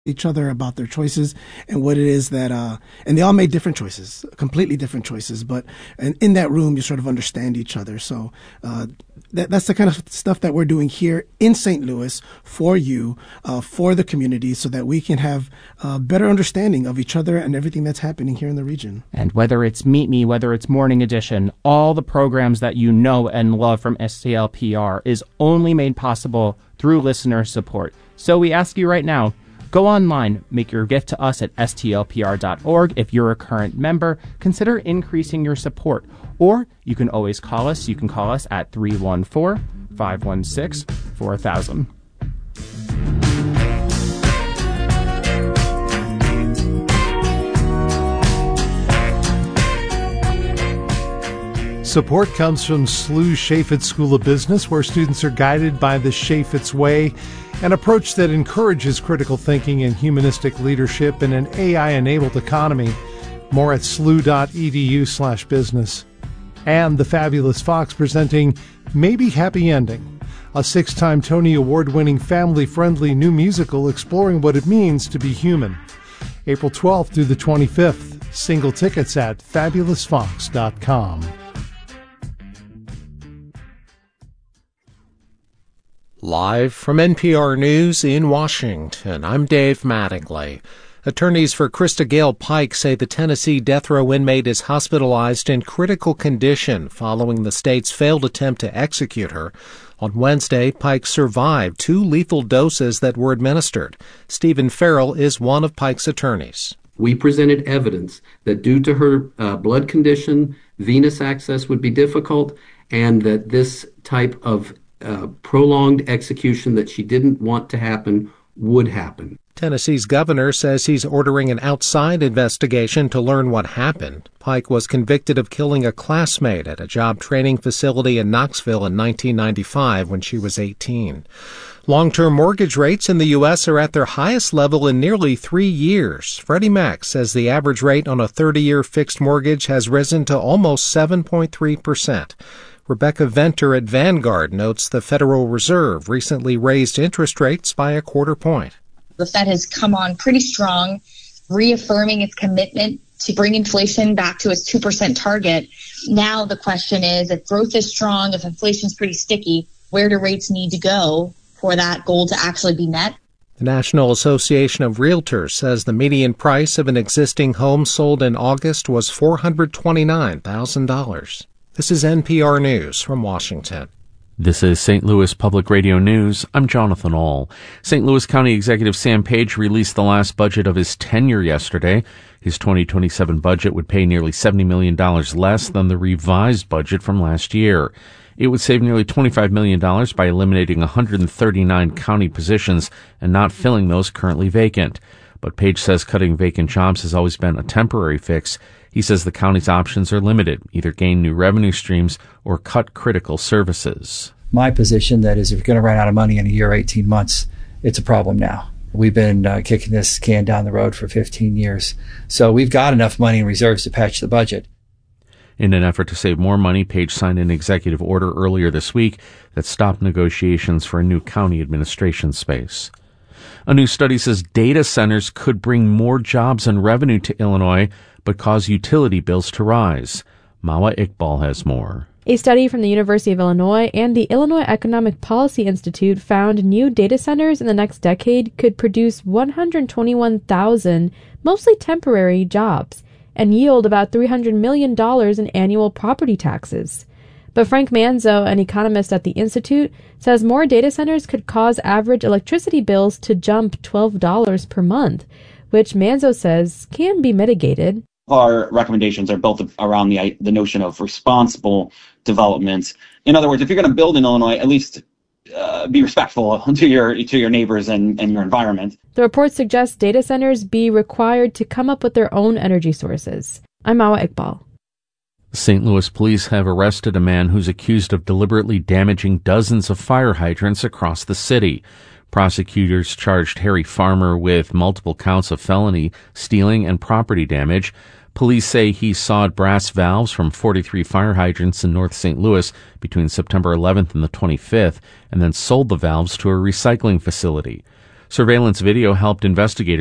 each other about their choices and what it is that, and they all made different choices, completely different choices, but in that room, you sort of understand each other. So, that's the kind of stuff that we're doing here in St. Louis for you, for the community, so that we can have a better understanding of each other and everything that's happening here in the region. And whether it's Meet Me, whether it's Morning Edition, all the programs that you know and love from STLPR is only made possible through listener support. So we ask you right now, go online, make your gift to us at stlpr.org. If you're a current member, consider increasing your support. Or you can always call us. You can call us at 314-516-4000. Support comes from SLU Chaffetz School of Business, where students are guided by the Chaffetz Way, an approach that encourages critical thinking and humanistic leadership in an AI-enabled economy. More at slu.edu/business. And the Fabulous Fox presenting Maybe Happy Ending, a 6-time Tony Award-winning family-friendly new musical exploring what it means to be human. April 12th through the 25th. Single tickets at fabulousfox.com. Live from NPR News in Washington, I'm Dave Mattingly. Attorneys for Krista Gale Pike say the Tennessee death row inmate is hospitalized in critical condition following the state's failed attempt to execute her. On Wednesday, Pike survived 2 lethal doses that were administered. Stephen Farrell is one of Pike's attorneys. We presented evidence that due to her blood condition, venous access would be difficult, and that this type of prolonged execution that she didn't want to happen would happen. Tennessee's governor says he's ordering an outside investigation to learn what happened. Pike was convicted of killing a classmate at a job training facility in Knoxville in 1995 when she was 18. Long-term mortgage rates in the U.S. are at their highest level in nearly 3 years. Freddie Mac says the average rate on a 30-year fixed mortgage has risen to almost 7.3%. Rebecca Venter at Vanguard notes the Federal Reserve recently raised interest rates by a quarter point. The Fed has come on pretty strong, reaffirming its commitment to bring inflation back to its 2% target. Now the question is, if growth is strong, if inflation is pretty sticky, where do rates need to go for that goal to actually be met? The National Association of Realtors says the median price of an existing home sold in August was $429,000. This is NPR News from Washington. This is St. Louis Public Radio News. I'm Jonathan Ahl. St. Louis County Executive Sam Page released the last budget of his tenure yesterday. His 2027 budget would pay nearly $70 million less than the revised budget from last year. It would save nearly $25 million by eliminating 139 county positions and not filling those currently vacant. But Page says cutting vacant jobs has always been a temporary fix. He says the county's options are limited, either gain new revenue streams or cut critical services. My position that is if you're going to run out of money in a year, 18 months, it's a problem now. We've been kicking this can down the road for 15 years. So we've got enough money in reserves to patch the budget. In an effort to save more money, Page signed an executive order earlier this week that stopped negotiations for a new county administration space. A new study says data centers could bring more jobs and revenue to Illinois, but cause utility bills to rise. Mawa Iqbal has more. A study from the University of Illinois and the Illinois Economic Policy Institute found new data centers in the next decade could produce 121,000, mostly temporary, jobs and yield about $300 million in annual property taxes. But Frank Manzo, an economist at the Institute, says more data centers could cause average electricity bills to jump $12 per month, which Manzo says can be mitigated. Our recommendations are built around the notion of responsible development. In other words, if you're going to build in Illinois, at least be respectful to your neighbors and your environment. The report suggests data centers be required to come up with their own energy sources. I'm Mawa Iqbal. St. Louis police have arrested a man who's accused of deliberately damaging dozens of fire hydrants across the city. Prosecutors charged Harry Farmer with multiple counts of felony, stealing, and property damage. Police say he sawed brass valves from 43 fire hydrants in North St. Louis between September 11th and the 25th, and then sold the valves to a recycling facility. Surveillance video helped investigators